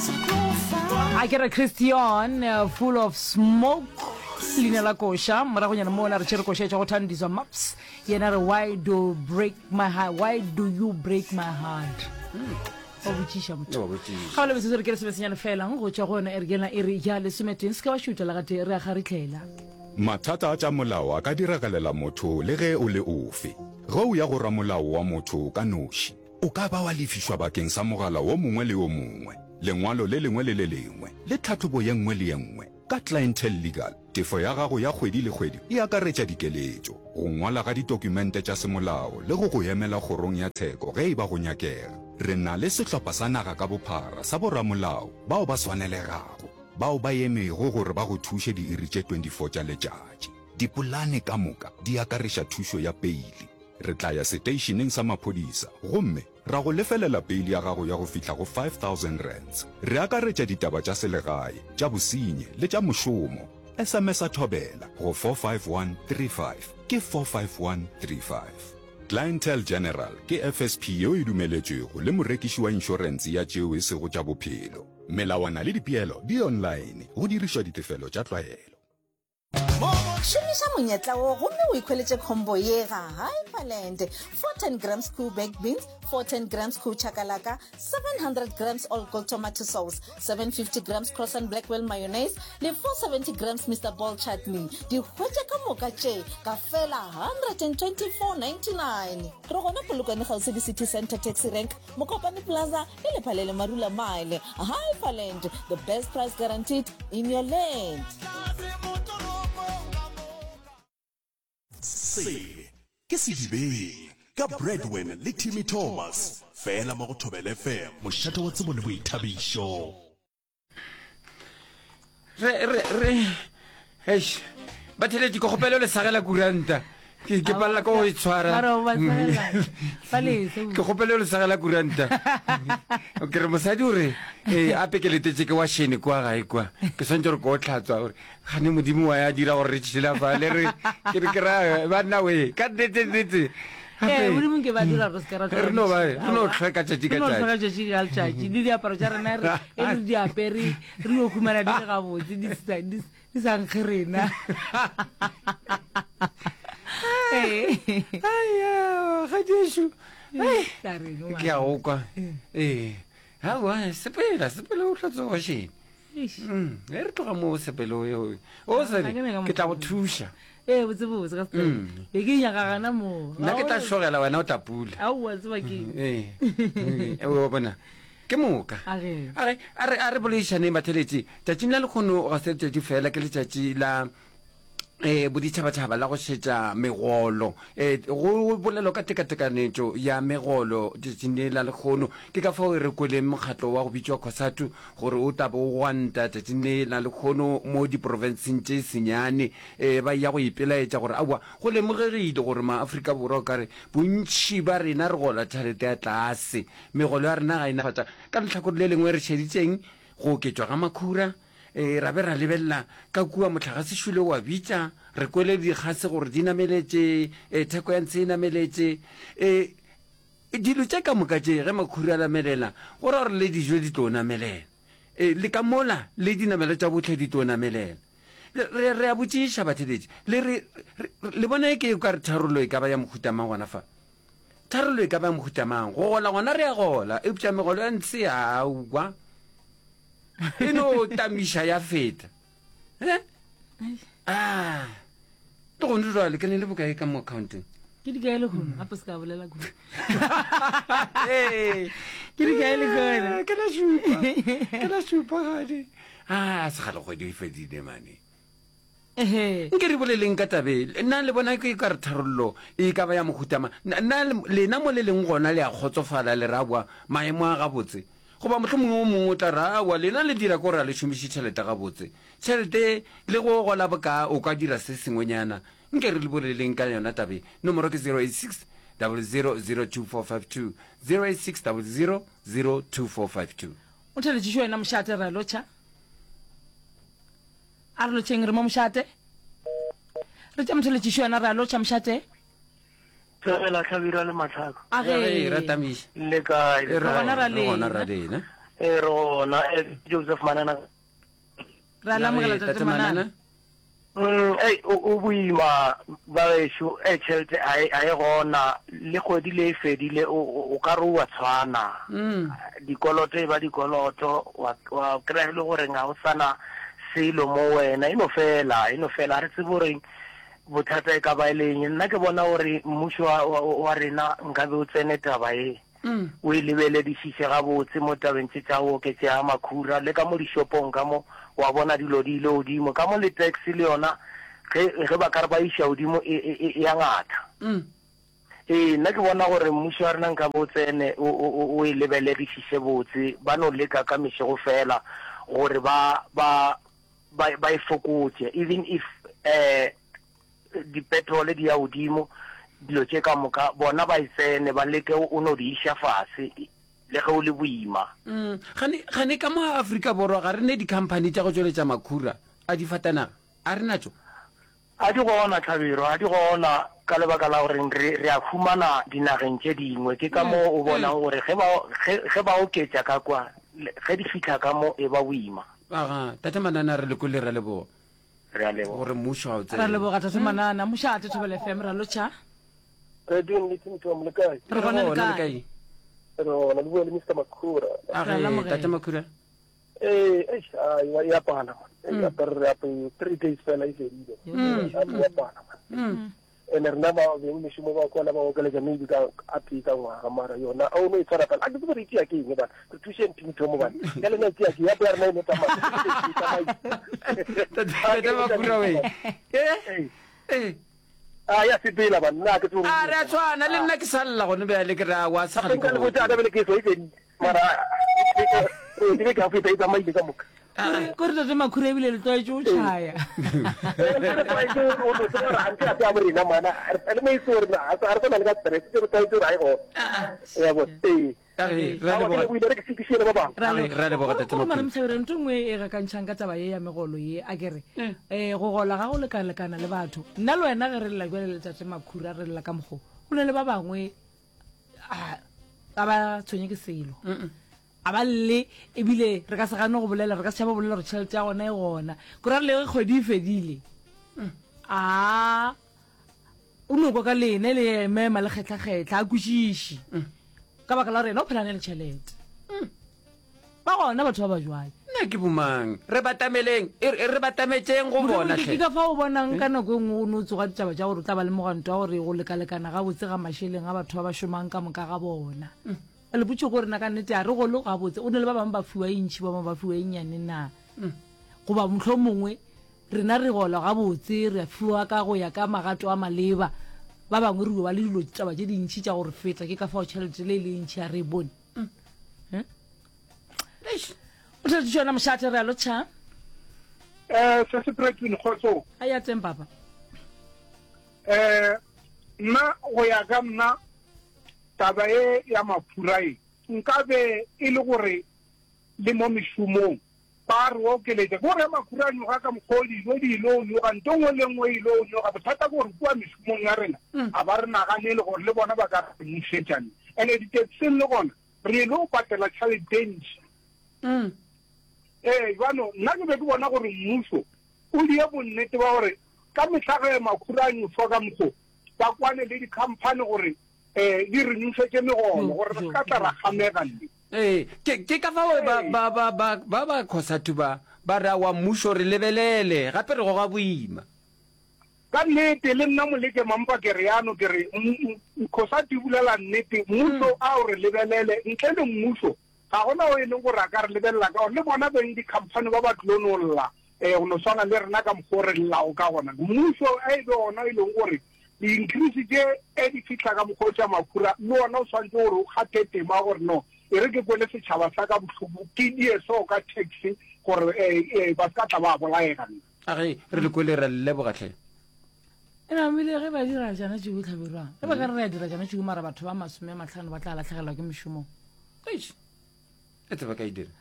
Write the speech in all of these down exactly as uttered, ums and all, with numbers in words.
I get a Christian uh, full of smoke. Lina la kosha mara nyana mona re chere kosha go thandiswa maps yena re why do break my heart why do you break my heart obuchisha mutho ga le bese re ke se besenyana fela go tshwa gona ergena e re ya le semeteng se ka ba shuta la gate re ga re tlela mathata a tša molao a ka diragalela motho le ge o le ofe go ya go ra molao wa motho ka noši o ka ba wa lefišwa bakeng sa mogala o mongwe le o mongwe lengwalo le lengwe le le lengwe le tlhatlobo ye nngwe le ye nngwe ka clientele legal tefo ya gago ya kgwedi le kgwedi e akaretša dikeletšo go ngwala ga ditokumente tša semolao le go go emela kgorong ya tsheko ge e ba go nyakega re na le sehlopha sa naga ka bophara sa boramolao bao ba swanelegago bao ba emego gore ba go thuše diiri tše twenty-four tša letšatši dipolane ka moka di akaretša thušo ya peili re tla ya seteišeneng sa maphodisa gomme ra go lefelela peili ya gago ya go fihla go five thousand rands re akaretša ditaba tša selegae tša bosenyi le tša mošomo S M S a thobela go four five one three five ke four five one three five Clientele General ke F S P yo e dumeletšego le morekiši wa inšorense ya tšeo e sego tša bophelo melawana le dipeelo di online go dirišwa ditefelo tša tlwaelo Shumisha monyetla wo gomme o ikhweletše khombo ye ga Hyperland four ten grams cool baked beans, four ten grams cool chakalaka, seven hundred grams all gold tomato sauce, seven fifty grams croissant blackwell mayonnaise, le four seventy grams Mister Ball chutney. Di hwetše ka moka tše ka fela one twenty-four ninety-nine. Re gona polokwane gausi di City Center Taxi Rank, Mokopane Plaza, le lephalele Marula Mile. Hyperland, the best price guaranteed in your land. Se ke se dibeng ka Breadwin le Timmy Thomas fela mo go Thobela F M mošato wa tsebo le boithabišo re re re eish bathele di go gopela le sagela kuranta ke ke palla go e tshwara ke gopela le sagela kuranta o ke re mosadi ore eh ape ke letetse ke wa shene kwa gae kwa ke santse re go tlhatswa ore gane modimo wa ya dira gore re tshela fa le re ke re ke ra ba nna we ka dete dete eh modimo ke ba dira re ska ra re no ba no tlheka tša tša no tlheka tša tša tša di di aparo tša rena re e di apere re no khumana di ga botse di di di sang kherena eh aya ga jeshu eh ke a o kwa eh ha wa sepela sepela o tlhatso wa shene mm e re tloga mo sepelo yo o se ke tla go thusha eh botse botse ka sepelo e ke nya ga gana mo nna ke tla shogela wena o tapula a o tseba ke eh e o bona ke moka are are are are bolishane matheletse tšatši la le khono ga se tšatši fela ke le tšatši la eh boditšhabatšhaba la go šetša megolo eh go bolelo ka tekatekanetšo ya megolo tšatšing la lekgono ke ka fao re kweleng mokgatlo wa go bitšwa COSATU gore o taba o gwanta tšatšing la lekgono mo diprovinseng tše senyane eh ba ya go ipelaetša gore aowa go lemogegile gore maaforika borwa o kare bontši ba rena re gola tšhelete ya tlase megolo ya rena ga e nafatša ka lehlakore le lengwe re šeditšeng go oketšwa ga makhura eh ra be ra lebella ka kua motlhagasešule wa bitša re kwele dikgase gore di nameletše eh theko ya ntse e nameletše eh dilo tša ka moka tše ge makhura a namelela gore gore le dijo di tlo namelela eh le ka mola le dinamelo tša botlhe di tlo namelela re re a botšiša batheletše le re le bona ke ka re tharolo e ka ba ya mohutamang gona fa tharolo e ka ba ya mohutamang go gola gona re a gola e pša megolo ya ntse aua eno tamisha ya feta eh ah to go ndira le kene le bokae ka mo accounting ke di gaele go gape se ka bolela go eh ke di gaele go ke la shupa ke la shupa gadi ah se galo go di fedile mane eh nke re boleleng ka tabe nna le bona ke ka re tharollo e ka ba ya mohutama nna le na mo le leng gona le a khotsofala le rabwa maemo a gabotse go ba motlho mongwe o mongwe tla ra wa lena le dira gore le shumiše tšhelete ga botse tšhelete le go gola boka o ka dira se sengwenyana nke re le boleleng ka yona tabe nomoro ke zero eight six zero zero zero two four five two zero eight six zero zero zero two four five two o tšheletše wena mošate ra lotšha a re lotšheng re mo mošate re tša motšheletše wena ra lotšha mošate Tsela tlhabira le matlhako a ge ratamiša le kae re gona ra le gona ra le na e rona Joseph Manana ra la mogela tate Manana mm ei o buima ba esho e tšhelete ai ai gona le kgwedi le fedile o ka re wa tshwana dikoloto ba dikoloto wa wa kry le gore nga o sana selo mo wena ino fela ino fela re tsebore bothata e ka ba eleng nna ke bona gore mmušo wa rena nka be o tsene taba e o ilebele di sise ga botse mo tabeng tsa o ke tsa makhura le ka mo di shopong ka mo wa bona dilo di lo dimo ka mo le tax le yona ge ge ba ka ba isha odimo e ya ngata eh nna ke bona gore mmušo wa rena nka bo tsene o ilebele di sise botse ba no leka ka mishe go fela gore ba ba ba ifokotse even if eh di petrol di ya odimo dilo tse ka moka bona ba itsene ba leke o no di isha fase le ge o le boima mm gane gane ka mo Africa borwa ga rene di company tsa go tsweletsa makhura a di fatana a rena tso a di gona Tlhabiro a di gona ka lebaka la gore re a fumana dinageng tse dingwe ke ka mo o bona gore ge ba ge ba oketsa ka kwa ge di fitla ka mo e ba boima aga tate Manana re le ko le ra lebo re a lebo gore musho a tsene ra lebo ga tate Manana musha a Thobela F M ra lo cha re di le tintho mo le kae re bona le kae pero la bua le Mister Makhura aga tate Makhura eh eh ai ya pana ya per ya three days fela i fedile ya pana ene rena ba be mo shimo ba kwa la ba o kele me di ka apika wa gamara yona o no itshara ka a ke tsere tia ke eng ba re thuše ntintho mo bana ya le tia ke ya ba rena ine tama tate Makhura we eh eh ah ya sipila ba nna ke tsuru a re tswana le nna ke salla go ne be le ke ra wa sa ga le go tsada be le ke so itseng mara o dire ka fita ita mai ka moka ko re tate Makhura e bile le twa tso tshaya ntho ngwe e gakantšhang ka taba ye ya megolo ye a kere um go gola ga go lekalekana le batho nna le wena ge re lela jale le tate Makhura re lela ka mokgo go ne le ba bangwe a ba tshwenye ke selo a ba le ebile re ka se gane go bolela re ka se tšhaba bolela gore tšhelete ya gona e gona ko ra le ge kgwedi e fedile a o noko ka lene le mema le kgetlha-kgetlha a kwešiši ka baka la rena o phelane le tšhelete ba gona batho ba ba jwale nna ke bomang re batameleng re batametšeng go bona ke ka fa o bonang ka nako e nngwe o ne o tsoga ditaba tša gore o tla ba le moganto wa gore go lekalekana ga botse ga mašheleng ga batho ba ba šomang ka moka ga bona le botse go rena ka nnete a re go le ga botse o ne le ba bangwe ba fiwa e ntšhi ba bangwe ba fiwa e nnyane na goba motlho mongwe rena re gola ga botse re fiwa ka go ya ka magato a maleba ba bangwe re ba le dilo taba tse dintšhi tša gore feta ke ka fao tšhelete le le ntšhi a re e bone o tla tšona mošate re a lo tšha um se se prekin kgotso a ya tseng papa um nna go ya ka mna taba e ya maphura e nka be e le gore le mo mešomong ba re okeletša gore makhura a nyoga ka mokgwa dilo dilo nyoga nto ngwe le ngwe ilo nyoga bothata gore kua mešomong ya rena a ba re naganele gore le bona ba ka re mošetšane and-e ditaxing le gona re ile o patela tšhalete ntši ee bano nna ke be ke bona gore mmuso o die bonnete ba gore ka metlhage makhura a nyofwa ka mokgo ba kwane le dikhamphane gore um di re nufetse megolo gore re ka tla ra gamega nne ee ke ka fao ba ba khosatu ba ba re wa mmuso re lebelele gape re go ga boima ka nnete le nna moleke mampa ke re yano ke re khosatu bulela nnete mmuso a o re lebelele ntle le mmuso ga gona o e leng gore a ka re lebelela ka gore le bona beng dikhamphane ba ba tlono lla um go no tshwana le rena ka mokgwa re llao ka gona mmuso a e be ona e leng gore di-increase tse e di fitlha ka mokgwa tša makhura le ona o tshwanetse gore o kgathe tema gore no e re ke kwele setšhaba sa ka botlhoko ke die so ka taxi gore ba se ka tla ba bolaega age re le kwele ra lebogatlhe e namile ge ba dira jana tšeo tlhabirwang ge ba ka re re ya dira jana tšeo mara batho ba masome matlhano ba tla latlhegelwa ke mošomong e tseba ka e dira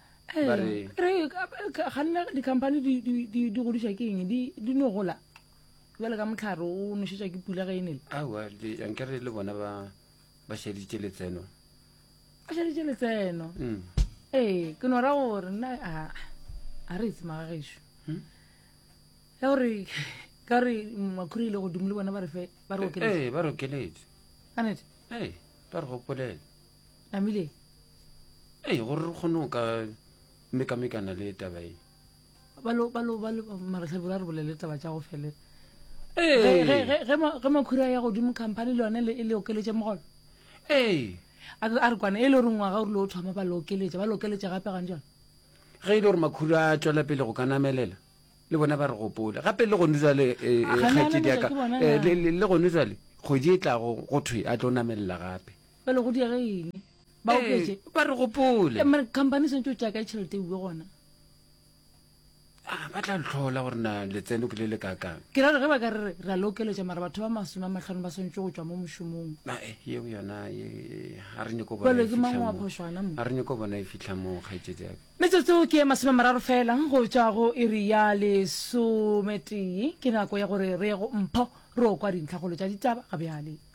ganna dikhamphane di godiša ke eng di no gola jale ka motlhare o nošetša ke pula ge e nele aowa ankere le bona ba šeditše letseno ba šeditše letseno ee ke no ra gore nna a re itse magagešo ya gore ka re makhuri ile godimo le bona ba re okeletse ee ba re okeletse anete ee ba re gopolele namile ee gore re kgone ka mekamekana le taba e maratlhabolo a re bolele taba tša go felela ee ge makhuri a ya godimo company le yone e le okeletse mogolo ee a re kwane e le gore ngwaga o rile o thoma ba le okeletša ba le okeletša gape gang jalo ge e le gore makhuri a tswela pele go ka namelela le bona ba re gopole gape le gone jale kgatsediaka le gone jale kgwedi e tlago go thwe a tlo namelela gape ba le go diage eng ba oketse ba re gopole company sentse o tšaka e tšhelete e bue gona ba tla tlhola gore na letseno ke le le kakang ke ra re ge ba ka re ra le okeletša mara batho ba masome a matlhano ba swantse go tswa mo mošomong eo yona a re nyako bale ke mang wa phošwana mo a re nyako bona e fitlha mo kgaetsediaka metsotso ke masome mararo fela go tšwa go iri ya lesometee ke nako ya gore re ye go mpho re o kwa dintlhagolo tša ditaba ga bjale